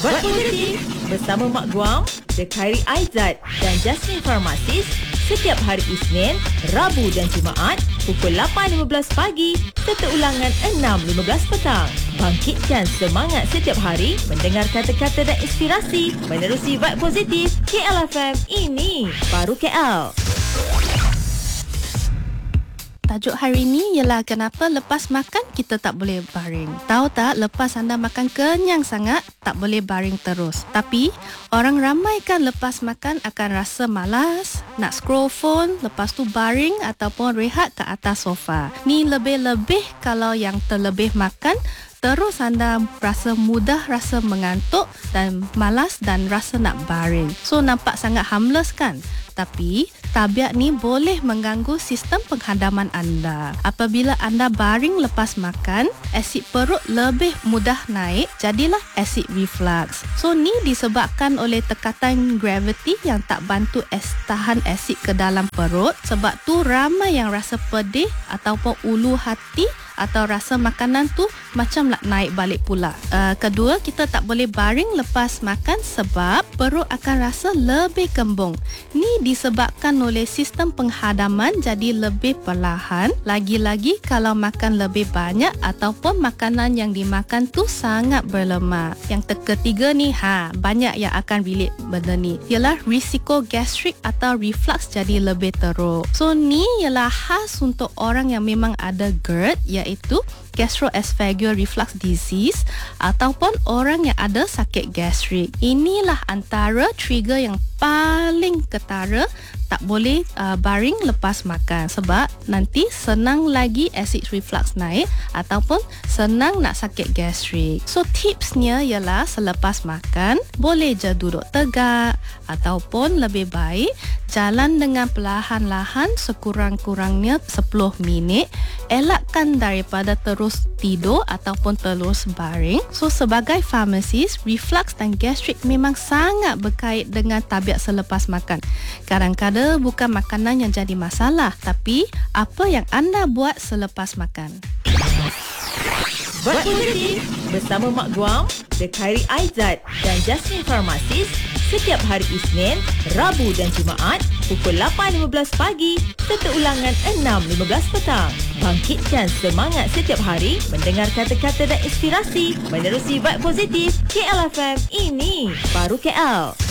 Buat Positif bersama Mak Guam, The Khairi Aizat dan Jasmine Pharmacist setiap hari Isnin, Rabu dan Jumaat pukul 8.15 pagi serta ulangan 6.15 petang. Bangkitkan semangat setiap hari mendengar kata-kata dan inspirasi menerusi Vibe Positif KLFM ini. Baru KL. Tajuk hari ini ialah kenapa lepas makan kita tak boleh baring. Tahu tak, lepas anda makan kenyang sangat, tak boleh baring terus. Tapi, orang ramai kan lepas makan akan rasa malas, nak scroll phone, lepas tu baring ataupun rehat ke atas sofa. Ni lebih-lebih kalau yang terlebih makan, terus anda mudah rasa mengantuk dan malas dan rasa nak baring. So, nampak sangat harmless kan? Tapi, tabiat ni boleh mengganggu sistem penghadaman anda. Apabila anda baring lepas makan, asid perut lebih mudah naik, jadilah acid reflux. So, ni disebabkan oleh tekatan gravity yang tak bantu tahan asid ke dalam perut. Sebab tu, ramai yang rasa pedih ataupun ulu hati atau rasa makanan tu macam nak naik balik pula. Kedua, kita tak boleh baring lepas makan sebab perut akan rasa lebih kembung. Ni disebabkan oleh sistem penghadaman jadi lebih perlahan. Lagi-lagi kalau makan lebih banyak ataupun makanan yang dimakan tu sangat berlemak. Yang ketiga ni, banyak yang akan relate benda ni. Ialah risiko gastrik atau reflux jadi lebih teruk. So ni ialah khas untuk orang yang memang ada GERD, iaitu gastroesophageal reflux disease ataupun orang yang ada sakit gastrik. Inilah antara trigger yang paling ketara tak boleh baring lepas makan sebab nanti senang lagi acid reflux naik ataupun senang nak sakit gastrik. So tipsnya ialah selepas makan boleh je duduk tegak ataupun lebih baik jalan dengan perlahan-lahan sekurang-kurangnya 10 minit. Elakkan daripada terus tidur ataupun terus baring. So sebagai pharmacist, reflux dan gastrik memang sangat berkait dengan tabiat selepas makan. Kadang-kadang bukan makanan yang jadi masalah, tapi apa yang anda buat selepas makan. Buat Positif bersama Mak Guam, The Khairi Aizat dan Jasmine Pharmacist setiap hari Isnin, Rabu dan Jumaat pukul 8.15 pagi serta ulangan 6.15 petang. Bangkitkan semangat setiap hari mendengar kata-kata dan inspirasi menerusi Vibe Positif KLFM ini. Baru KL.